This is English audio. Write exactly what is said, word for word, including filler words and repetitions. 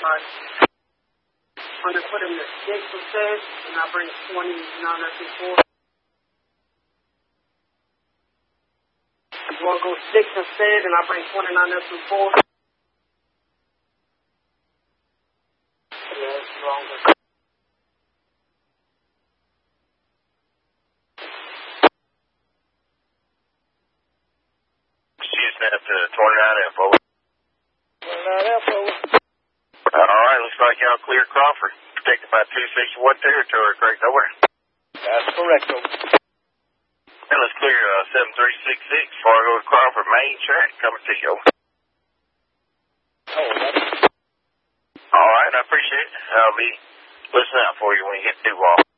Right. I'm going to put him to six instead, and I bring twenty-nine up to four. You want to go six instead, and I bring twenty-nine up to four? Yeah, it's longer. She's up to twenty-nine F, over. twenty-nine F, over. All right, looks like y'all cleared Crawford. Protected by two sixty-one territory, correct, over. That's correct, over. And let's clear uh, seven three six six, Fargo to Crawford, main track, coming to you, over. Oh, that's... All right, I appreciate it. I'll be listening out for you when you get to Duval.